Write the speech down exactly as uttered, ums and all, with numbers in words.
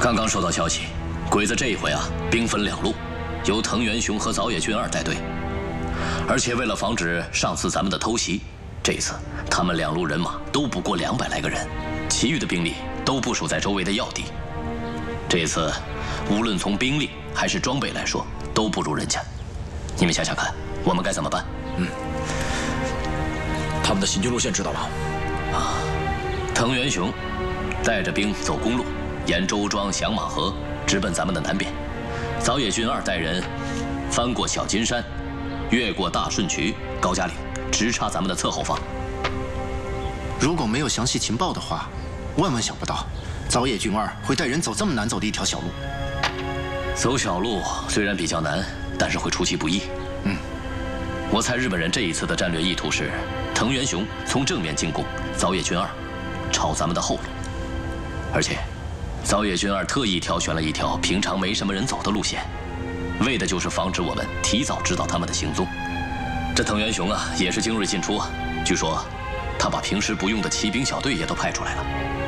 刚刚收到消息，鬼子这一回啊，兵分两路，由藤原雄和早野俊二带队。而且为了防止上次咱们的偷袭，这一次他们两路人马都不过两百来个人，其余的兵力都部署在周围的要地。这一次，无论从兵力还是装备来说，都不如人家。你们想想看，我们该怎么办？ 嗯，他们的行军路线知道了。 啊，藤原雄带着兵走公路，沿周庄、响马河直奔咱们的南边。早野俊二带人翻过小金山，越过大顺渠、高加岭，直插咱们的侧后方。 如果没有详细情报的话，万万想不到早野俊二会带人走这么难走的一条小路。 走小路虽然比较难，但是会出其不意。 嗯， 我猜日本人这一次的战略意图是藤原雄从正面进攻，早野俊二抄咱们的后路。而且，早野俊二特意挑选了一条平常没什么人走的路线，为的就是防止我们提早知道他们的行踪。这藤原雄啊，也是精锐尽出啊。据说，他把平时不用的骑兵小队也都派出来了。